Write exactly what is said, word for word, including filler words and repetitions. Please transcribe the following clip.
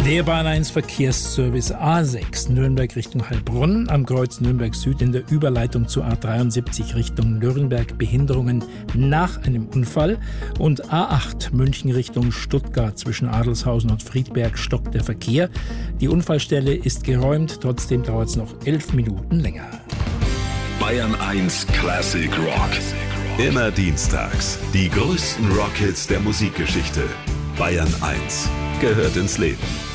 Der Bahn eins Verkehrsservice A sechs Nürnberg Richtung Heilbronn am Kreuz Nürnberg Süd in der Überleitung zu A dreiundsiebzig Richtung Nürnberg Behinderungen nach einem Unfall und A acht München Richtung Stuttgart zwischen Adelshausen und Friedberg stockt der Verkehr. Die Unfallstelle ist geräumt, trotzdem dauert es noch elf Minuten länger. Bayern eins Classic Rock. Immer dienstags die größten Rockhits der Musikgeschichte. Bayern eins gehört ins Leben.